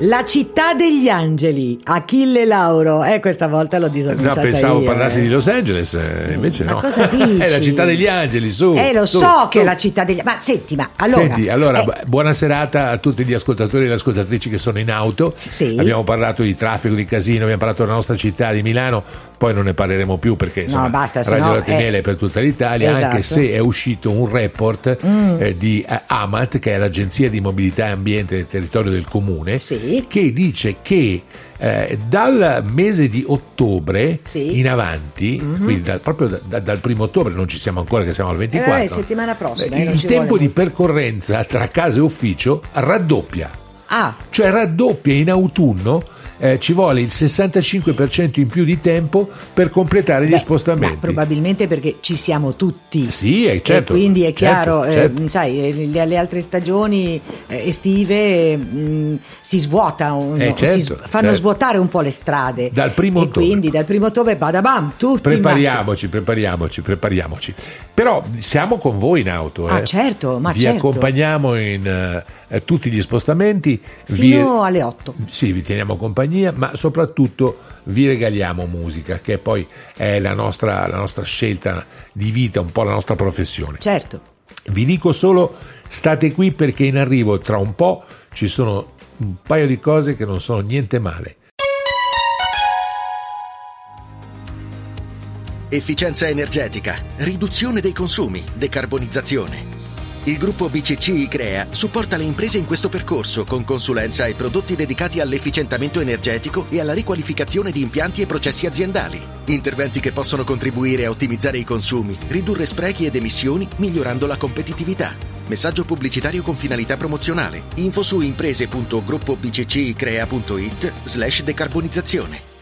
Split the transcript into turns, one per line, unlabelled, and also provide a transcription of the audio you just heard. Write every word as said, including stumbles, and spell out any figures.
La città degli angeli, Achille Lauro, eh questa volta l'ho disannunciata
No, pensavo
io,
parlassi
eh.
di Los Angeles, eh, invece
Ma
no.
cosa dici?
È la città degli angeli, su.
Eh lo
su,
so
su.
che è la città degli ma senti, ma allora
Senti, allora,
eh,
buona serata a tutti gli ascoltatori e le ascoltatrici che sono in auto.
Sì.
Abbiamo parlato di traffico, di casino, abbiamo parlato della nostra città di Milano, poi non ne parleremo più perché insomma,
No, basta,
Radio
sennò
Latinele
è-
è per tutta l'Italia,
Esatto.
anche se è uscito un report
Mm.
eh, di eh, AMAT, che è l'Agenzia di Mobilità e Ambiente del Territorio del Comune,
Sì.
che dice che eh, dal mese di ottobre
Sì.
in avanti, quindi dal- proprio da- da- dal primo ottobre, non ci siamo ancora che siamo al ventiquattro,
Eh, settimana prossima, eh, non
il
ci
tempo
vuole
di
molto.
percorrenza tra casa e ufficio raddoppia.
Ah,
Cioè raddoppia in autunno, eh, ci vuole il sessantacinque per cento in più di tempo per completare gli
beh,
spostamenti.
ma probabilmente perché ci siamo tutti.
Sì, è certo.
E quindi è chiaro,
certo, certo.
eh, sai, eh, le, le altre stagioni eh, estive mh, si svuota, un-
Eh, certo,
si s- fanno
certo.
svuotare un po' le strade.
Dal primo
e
ottobre.
quindi dal primo ottobre badabam, tutti in
Prepariamoci, prepariamoci, prepariamoci. Però siamo con voi in auto.
Ah,
eh.
certo, ma
Vi
certo.
accompagniamo in eh, tutti gli spostamenti.
Fino
vi,
alle otto.
Sì, vi teniamo compagnia, ma soprattutto vi regaliamo musica, che poi è la nostra, la nostra scelta di vita, un po' la nostra professione.
Certo.
Vi dico solo, state qui perché in arrivo tra un po' ci sono un paio di cose che non sono niente male.
Efficienza energetica, riduzione dei consumi, decarbonizzazione. Il gruppo B C C ICREA supporta le imprese in questo percorso con consulenza e prodotti dedicati all'efficientamento energetico e alla riqualificazione di impianti e processi aziendali. Interventi che possono contribuire a ottimizzare i consumi, ridurre sprechi ed emissioni, migliorando la competitività. Messaggio pubblicitario con finalità promozionale. Info su imprese punto gruppo b c c i crea punto it slash decarbonizzazione.